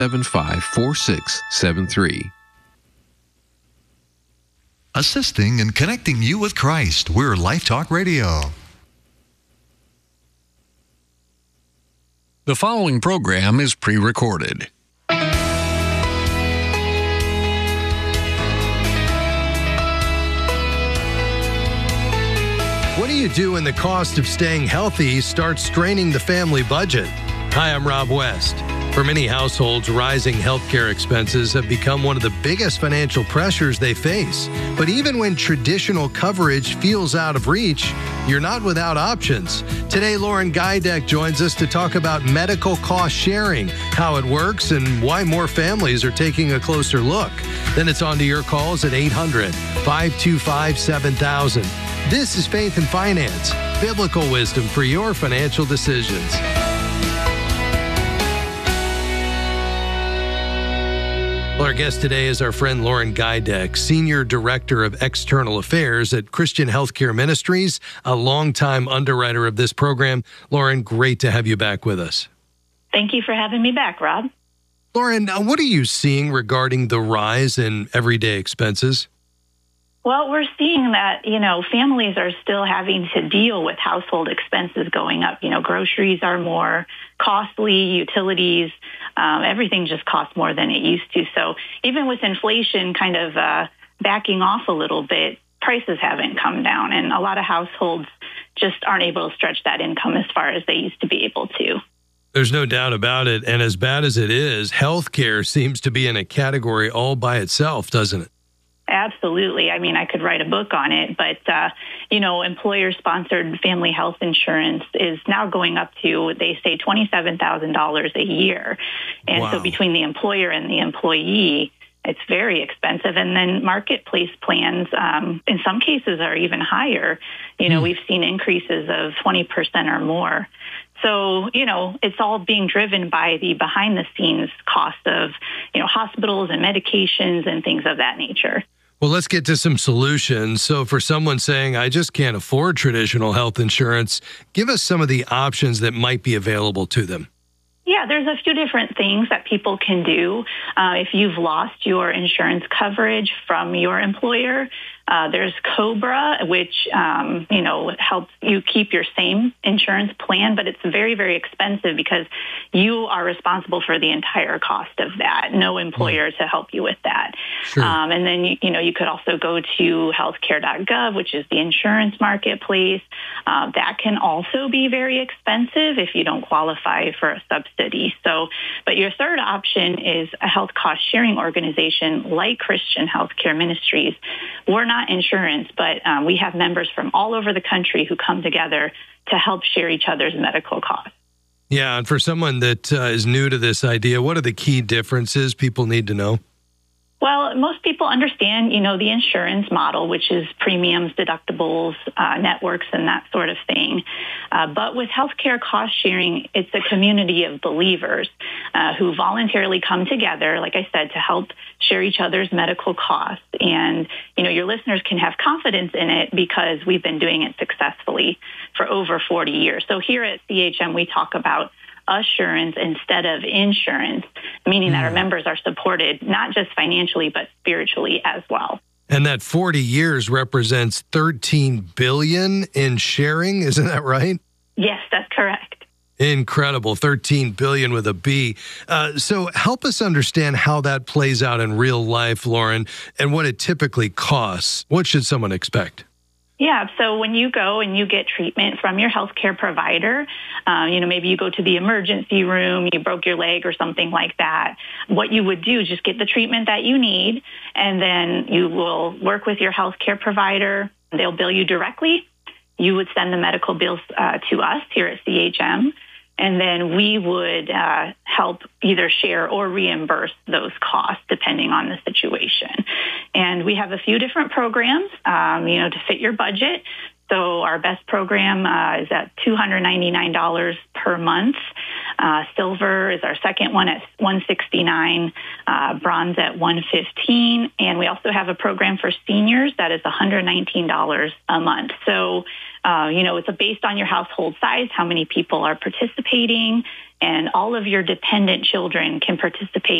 754673. Assisting and connecting you with Christ. We're Life Talk Radio. The following program is pre-recorded. What do you do when the cost of staying healthy starts straining the family budget? Hi, I'm Rob West. For many households, rising healthcare expenses have become one of the biggest financial pressures they face. But even when traditional coverage feels out of reach, you're not without options. Today, Lauren Geideck joins us to talk about medical cost sharing, how it works, and why more families are taking a closer look. Then it's on to your calls at 800-525-7000. This is Faith and Finance, biblical wisdom for your financial decisions. Well, our guest today is our friend Lauren Geideck, Senior Director of External Affairs at Christian Healthcare Ministries, a longtime underwriter of this program. Lauren, great to have you back with us. Thank you for having me back, Rob. Lauren, what are you seeing regarding the rise in everyday expenses? Well, we're seeing that, families are still having to deal with household expenses going up. Groceries are more costly, utilities, everything just costs more than it used to. So even with inflation kind of backing off a little bit, prices haven't come down. And a lot of households just aren't able to stretch that income as far as they used to be able to. There's no doubt about it. And as bad as it is, healthcare seems to be in a category all by itself, doesn't it? Absolutely. I mean, I could write a book on it, but, employer-sponsored family health insurance is now going up to, they say, $27,000 a year. And Wow. So between the employer and the employee, it's very expensive. And then marketplace plans, in some cases, are even higher. We've seen increases of 20% or more. So, it's all being driven by the behind-the-scenes cost of, hospitals and medications and things of that nature. Well, let's get to some solutions. So for someone saying, I just can't afford traditional health insurance, give us some of the options that might be available to them. Yeah, there's a few different things that people can do. If you've lost your insurance coverage from your employer, there's COBRA, which, helps you keep your same insurance plan, but it's very, very expensive because you are responsible for the entire cost of that. No employer to help you with that. Sure. And then, you could also go to healthcare.gov, which is the insurance marketplace. That can also be very expensive if you don't qualify for a subsidy. But your third option is a health cost sharing organization like Christian Healthcare Ministries. We're not insurance, but we have members from all over the country who come together to help share each other's medical costs. Yeah, and for someone that is new to this idea, what are the key differences people need to know? Well, most people understand, the insurance model, which is premiums, deductibles, networks, and that sort of thing. But with healthcare cost sharing, it's a community of believers who voluntarily come together, like I said, to help share each other's medical costs. And, your listeners can have confidence in it because we've been doing it successfully for over 40 years. So here at CHM, we talk about assurance instead of insurance, meaning that our members are supported not just financially, but spiritually as well. And that 40 years represents $13 billion in sharing, isn't that right? Yes, that's correct. Incredible, $13 billion with a B. So help us understand how that plays out in real life, Lauren, and what it typically costs. What should someone expect? Yeah, so when you go and you get treatment from your healthcare provider, maybe you go to the emergency room, you broke your leg or something like that. What you would do is just get the treatment that you need, and then you will work with your healthcare provider. They'll bill you directly. You would send the medical bills to us here at CHM, and then we would help either share or reimburse those costs depending on the situation. And we have a few different programs, to fit your budget. So our best program is at $299 per month. Silver is our second one at $169, bronze at $115, and we also have a program for seniors that is $119 a month. So, it's based on your household size, how many people are participating, and all of your dependent children can participate